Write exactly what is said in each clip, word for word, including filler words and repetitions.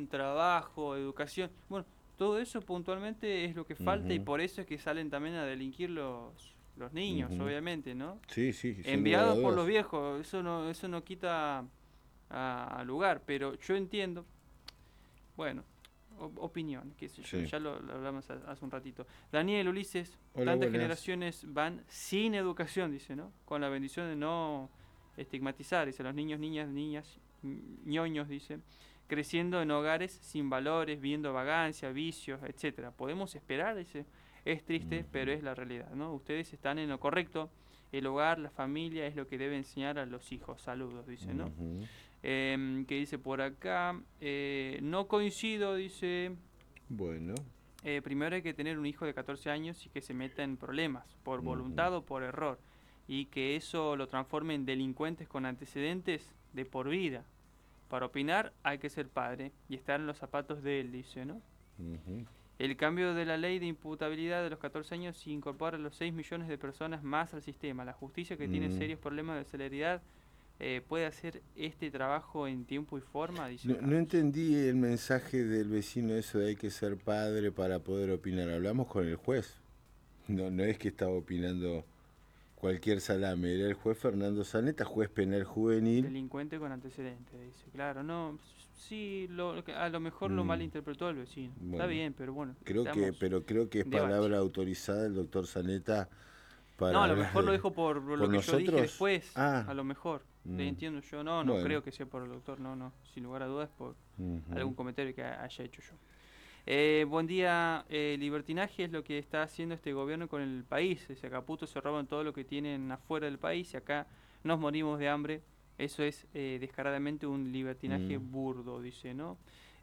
trabajo, educación. Bueno, todo eso puntualmente es lo que falta y Ujú, por eso es que salen también a delinquir los, los niños, ujú. obviamente, ¿no? Sí, sí, sin lugar a Enviados por los dudas. viejos, eso no, eso no quita a, a lugar, pero yo entiendo, bueno, op- opinión, qué sé yo, Sí. ya lo, lo hablamos ha- hace un ratito. Daniel Ulises, Hola, tantas buenas. generaciones van sin educación, dice, ¿no? Con la bendición de no estigmatizar, dice, los niños, niñas, niñas, ñoños, dice, creciendo en hogares sin valores, viendo vagancia, vicios, etcétera. Podemos esperar, dice, es triste, pero Ujú, es la realidad, ¿no? Ustedes están en lo correcto, el hogar, la familia es lo que debe enseñar a los hijos. Saludos, dice, ¿no? ujú. Eh, que dice por acá, eh, no coincido, dice, Bueno. eh, primero hay que tener un hijo de catorce años y que se meta en problemas, por Ujú, voluntad o por error, y que eso lo transforme en delincuentes con antecedentes de por vida. Para opinar hay que ser padre y estar en los zapatos de él, dice, ¿no? ujú, El cambio de la ley de imputabilidad de los catorce años incorpora a los seis millones de personas más al sistema. La justicia, que tiene mm. serios problemas de celeridad, eh, puede hacer este trabajo en tiempo y forma, dice No, no Carlos. entendí el mensaje del vecino eso de hay que ser padre para poder opinar. Hablamos con el juez. No, no es que estaba opinando cualquier salame. Era el juez Fernando Zaneta, juez penal juvenil. Delincuente con antecedentes, dice. Claro, no, sí, lo, a lo mejor lo Mm, malinterpretó el vecino. Está bueno, bien, pero bueno, creo que, estamos pero creo que es en debate. palabra autorizada el doctor Zaneta No, para a lo hablar mejor lo de... dijo por lo ¿Por que yo dije nosotros? después, Ah, a lo mejor. Le mm, entiendo yo, no, no bueno. creo que sea por el doctor, no, no, sin lugar a dudas por Ujú, algún comentario que haya hecho yo. Eh, buen día, eh, libertinaje es lo que está haciendo este gobierno con el país. Ese Caputo se roban todo lo que tienen afuera del país y acá nos morimos de hambre. Eso es eh, descaradamente un libertinaje mm, burdo, dice, ¿no?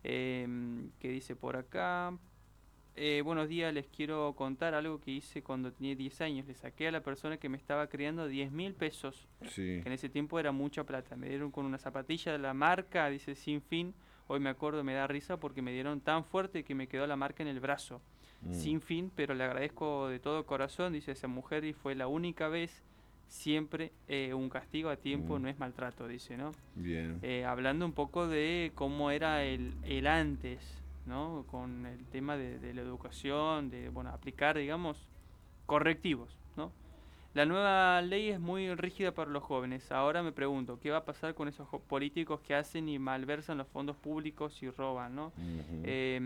Eh, ¿Qué dice por acá? Eh, buenos días, les quiero contar algo que hice cuando tenía diez años. Le saqué a la persona que me estaba criando diez mil pesos, sí. que en ese tiempo era mucha plata. Me dieron con una zapatilla de la marca, dice Sin Fin. Hoy me acuerdo, me da risa porque me dieron tan fuerte que me quedó la marca en el brazo. Mm, Sin Fin, pero le agradezco de todo corazón, dice esa mujer, y fue la única vez. Siempre eh, un castigo a tiempo mm, no es maltrato, dice, ¿no? bien. Eh, hablando un poco de cómo era el, el antes, ¿no? Con el tema de, de la educación, de, bueno, aplicar, digamos, correctivos, ¿no? La nueva ley es muy rígida para los jóvenes. Ahora me pregunto, ¿qué va a pasar con esos políticos que hacen y malversan los fondos públicos y roban, ¿no? Ujú, Eh,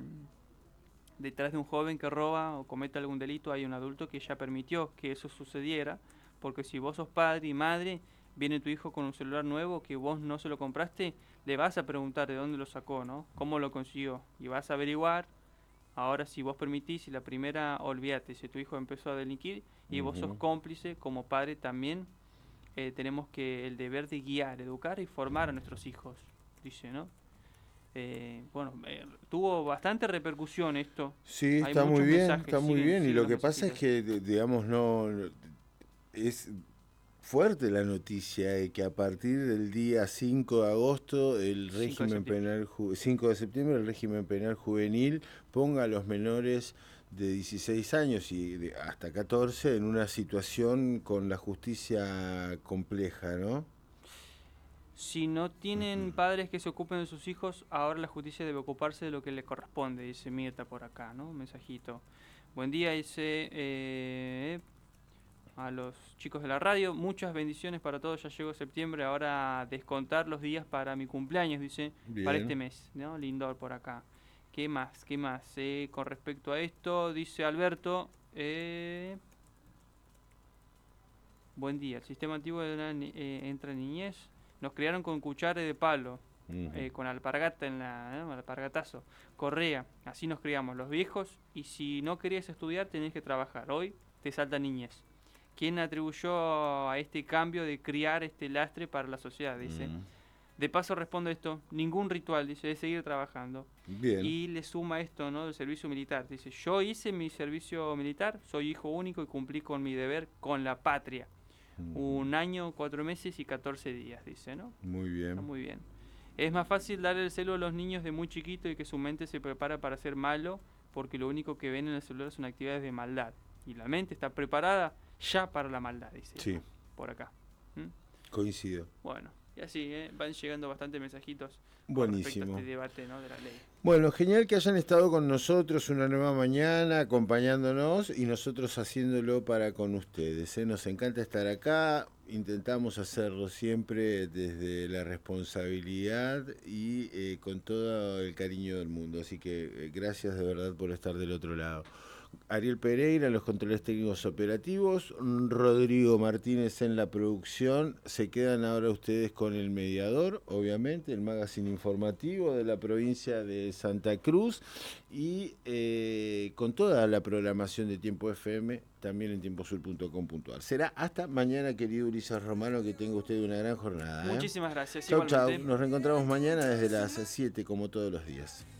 Detrás de un joven que roba o comete algún delito hay un adulto que ya permitió que eso sucediera, porque si vos sos padre y madre, viene tu hijo con un celular nuevo que vos no se lo compraste, le vas a preguntar de dónde lo sacó, ¿no? ¿Cómo lo consiguió? Y vas a averiguar. Ahora, si vos permitís, y la primera, olvídate, si tu hijo empezó a delinquir y vos sos ujú. cómplice, como padre también eh, tenemos que el deber de guiar, educar y formar a nuestros hijos, dice, ¿no? Eh, bueno, eh, tuvo bastante repercusión esto. Sí, Hay está muy muchos bien, mensajes, está muy siguen, bien. Y siguen lo los que pasa es mensajitos. que, de- digamos, no es fuerte la noticia de que a partir del día cinco de agosto el cinco de régimen septiembre. penal ju- cinco de septiembre el régimen penal juvenil ponga a los menores de dieciséis años y de hasta catorce en una situación con la justicia compleja, ¿no? Si no tienen padres que se ocupen de sus hijos, ahora la justicia debe ocuparse de lo que le corresponde, dice Mirta por acá, ¿no? Un mensajito. Buen día, dice eh, a los chicos de la radio. Muchas bendiciones para todos. Ya llegó septiembre. Ahora descontar los días para mi cumpleaños, dice, para este Bien. mes, ¿no? Lindor por acá. ¿Qué más? ¿Qué más? Eh, con respecto a esto, dice Alberto. Eh, Buen día. El sistema antiguo de la ni- eh, entra niñez. Nos criaron con cuchara de palo, Ujú, eh, con alpargata en la, ¿no? Alpargatazo, correa. Así nos criamos los viejos. Y si no querías estudiar, tenías que trabajar. Hoy te salta niñez. ¿Quién atribuyó a este cambio de criar este lastre para la sociedad? Dice. mm. De paso responde esto, ningún ritual, dice, es seguir trabajando. Bien. Y le suma esto, ¿no? Del servicio militar. Dice, yo hice mi servicio militar, soy hijo único y cumplí con mi deber con la patria. Ujú, Un año, cuatro meses y catorce días, dice, ¿no? muy Está bien. muy bien. Es más fácil darle el celo a los niños de muy chiquito y que su mente se prepara para ser malo, porque lo único que ven en el celular son actividades de maldad. Y la mente está preparada ya para la maldad, dice, Sí, ¿no? Por acá. ¿Mm? coincido. Bueno, Y así, ¿eh? Van llegando bastantes mensajitos Buenísimo. con respecto a este debate, ¿no?, de la ley. Bueno, genial que hayan estado con nosotros una nueva mañana, acompañándonos y nosotros haciéndolo para con ustedes, ¿eh? Nos encanta estar acá, intentamos hacerlo siempre desde la responsabilidad y eh, con todo el cariño del mundo. Así que eh, gracias de verdad por estar del otro lado. Ariel Pereira, los controles técnicos operativos, Rodrigo Martínez en la producción. Se quedan ahora ustedes con El Mediador, obviamente, el magazine informativo de la provincia de Santa Cruz, y eh, con toda la programación de Tiempo F M, también en tiemposur punto com punto ar. Será hasta mañana, querido Ulises Romano, que tenga usted una gran jornada. ¿eh? Muchísimas gracias. Chau, chau. Igualmente. Nos reencontramos mañana desde las siete, como todos los días.